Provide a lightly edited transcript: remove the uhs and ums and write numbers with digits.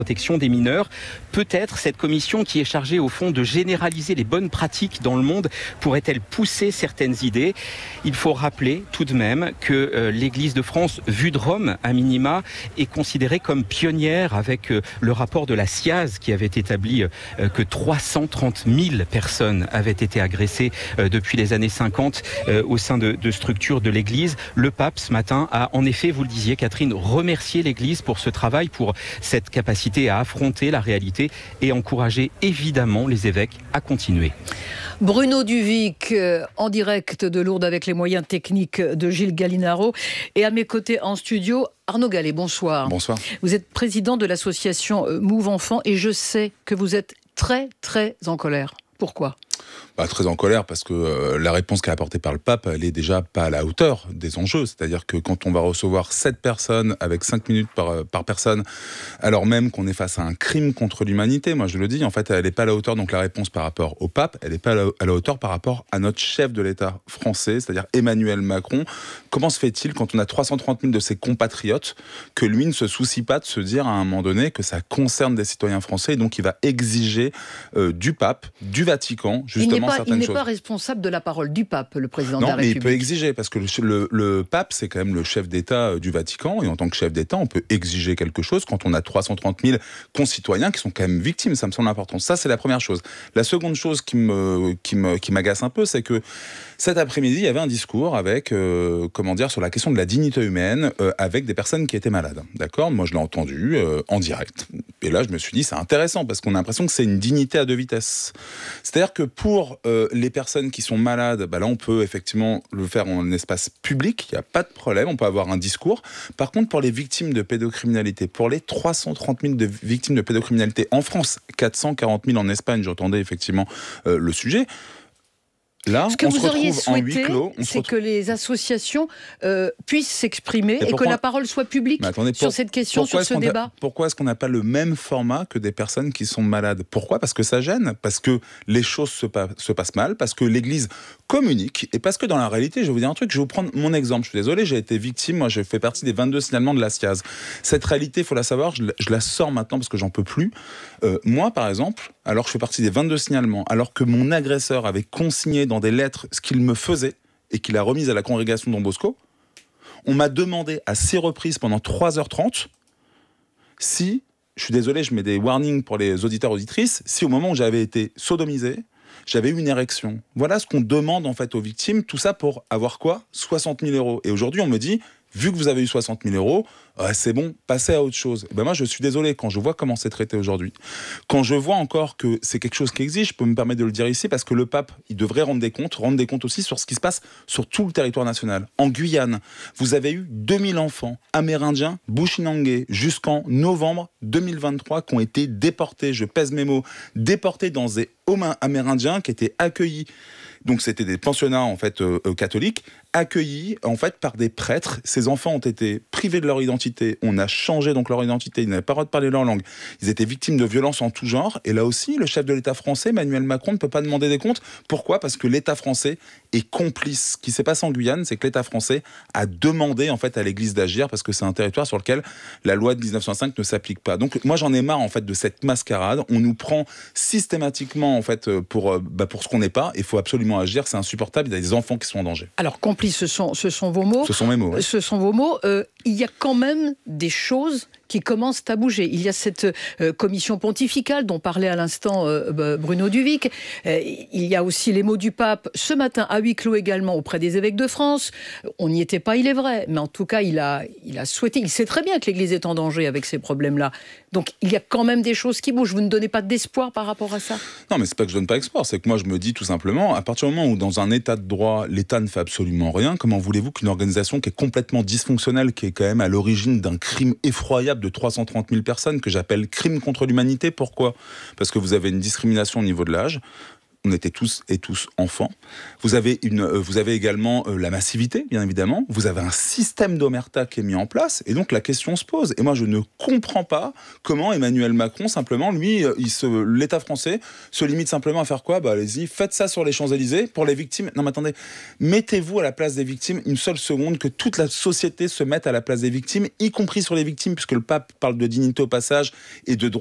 protection des mineurs. Peut-être cette commission qui est chargée au fond de généraliser les bonnes pratiques dans le monde pourrait-elle pousser certaines idées. Il faut rappeler tout de même que l'Église de France, vue de Rome à minima, est considérée comme pionnière avec le rapport de la SIAZ qui avait établi que 330 000 personnes avaient été agressées depuis les années 50 au sein de structures de l'Église. Le pape ce matin a en effet, vous le disiez Catherine, remercié l'Église pour ce travail, pour cette capacité à affronter la réalité et encourager évidemment les évêques à continuer. Bruno Duvic, en direct de Lourdes avec les moyens techniques de Gilles Gallinaro. Et à mes côtés en studio, Arnaud Gallet, bonsoir. Bonsoir. Vous êtes président de l'association Move Enfants et je sais que vous êtes très en colère. Pourquoi ? Très en colère parce que la réponse qui est apportée par le pape, elle est déjà pas à la hauteur des enjeux. C'est-à-dire que quand on va recevoir 7 personnes avec 5 minutes par personne, alors même qu'on est face à un crime contre l'humanité, moi je le dis, en fait, elle n'est pas à la hauteur. Donc la réponse par rapport au pape, elle n'est pas à la hauteur par rapport à notre chef de l'État français, c'est-à-dire Emmanuel Macron. Comment se fait-il, quand on a 330 000 de ses compatriotes, que lui ne se soucie pas de se dire à un moment donné que ça concerne des citoyens français et donc il va exiger du pape, du Vatican, justement, il n'est pas responsable de la parole du pape, le président de la République. Non, mais il peut exiger, parce que le pape, c'est quand même le chef d'État du Vatican, et en tant que chef d'État, on peut exiger quelque chose quand on a 330 000 concitoyens qui sont quand même victimes, ça me semble important. Ça, c'est la première chose. La seconde chose qui m'agace un peu, c'est que cet après-midi, il y avait un discours avec, sur la question de la dignité humaine, avec des personnes qui étaient malades. D'accord ? Moi, je l'ai entendu en direct. Et là, je me suis dit, c'est intéressant, parce qu'on a l'impression que c'est une dignité à deux vitesses. C'est-à-dire que pour les personnes qui sont malades, là, on peut effectivement le faire en espace public, il n'y a pas de problème, on peut avoir un discours. Par contre, pour les victimes de pédocriminalité, pour les 330 000 victimes de pédocriminalité en France, 440 000 en Espagne, j'entendais effectivement le sujet. Là, ce que vous auriez souhaité, c'est que les associations puissent s'exprimer et que la parole soit publique sur cette question, sur ce débat. Pourquoi est-ce qu'on n'a pas le même format que des personnes qui sont malades ? Pourquoi ? Parce que ça gêne, parce que les choses se passent mal, parce que l'Église communique, et parce que dans la réalité, je vais vous dire un truc, je vais vous prendre mon exemple. Je suis désolé, j'ai été victime, moi je fais partie des 22 signalements de la SIAZ. Cette réalité, il faut la savoir, je la sors maintenant parce que j'en peux plus. Moi, par exemple, alors je fais partie des 22 signalements, alors que mon agresseur avait consigné dans des lettres ce qu'il me faisait et qu'il a remis à la congrégation Don Bosco, on m'a demandé à 6 reprises pendant 3h30 si, je suis désolé, je mets des warnings pour les auditeurs auditrices, si au moment où j'avais été sodomisé, j'avais eu une érection. Voilà ce qu'on demande en fait aux victimes, tout ça pour avoir quoi ? 60 000 €. Et aujourd'hui on me dit, vu que vous avez eu 60 000 €, c'est bon, passez à autre chose. Moi, je suis désolé, quand je vois comment c'est traité aujourd'hui, quand je vois encore que c'est quelque chose qui existe, je peux me permettre de le dire ici, parce que le pape, il devrait rendre des comptes aussi sur ce qui se passe sur tout le territoire national. En Guyane, vous avez eu 2000 enfants amérindiens, Bushinangé, jusqu'en novembre 2023, qui ont été déportés, je pèse mes mots, déportés dans des homes amérindiens qui étaient accueillis. Donc c'était des pensionnats en fait catholiques, accueillis en fait par des prêtres. Ces enfants ont été privés de leur identité. On a changé donc leur identité. Ils n'avaient pas le droit de parler leur langue. Ils étaient victimes de violences en tout genre. Et là aussi, le chef de l'État français, Emmanuel Macron, ne peut pas demander des comptes. Pourquoi ? Parce que l'État français est complice. Ce qui s'est passé en Guyane, c'est que l'État français a demandé en fait à l'Église d'agir parce que c'est un territoire sur lequel la loi de 1905 ne s'applique pas. Donc moi j'en ai marre en fait de cette mascarade. On nous prend systématiquement en fait pour ce qu'on n'est pas. Il faut absolument agir. C'est insupportable. Il y a des enfants qui sont en danger. Alors complice, ce sont vos mots. Ce sont mes mots. Ouais. Ce sont vos mots. Il y a quand même des choses qui commencent à bouger. Il y a cette commission pontificale dont parlait à l'instant Bruno Duvic. Il y a aussi les mots du pape ce matin à huis clos également auprès des évêques de France. On n'y était pas, il est vrai, mais en tout cas il a souhaité. Il sait très bien que l'Église est en danger avec ces problèmes-là. Donc il y a quand même des choses qui bougent. Vous ne donnez pas d'espoir par rapport à ça ? Non, mais c'est pas que je donne pas d'espoir, c'est que moi je me dis tout simplement, à partir du moment où dans un état de droit, l'État ne fait absolument rien, comment voulez-vous qu'une organisation qui est complètement dysfonctionnelle, qui est quand même à l'origine d'un crime effroyable de 330 000 personnes, que j'appelle crime contre l'humanité, pourquoi ? Parce que vous avez une discrimination au niveau de l'âge. on était tous et tous enfants. Vous avez également la massivité, bien évidemment. Vous avez un système d'omerta qui est mis en place. Et donc, la question se pose. Et moi, je ne comprends pas comment Emmanuel Macron, simplement, lui, l'État français se limite simplement à faire quoi ? Allez-y, faites ça sur les Champs-Élysées pour les victimes. Non, mais attendez, mettez-vous à la place des victimes une seule seconde, que toute la société se mette à la place des victimes, y compris sur les victimes, puisque le pape parle de dignité au passage et de droit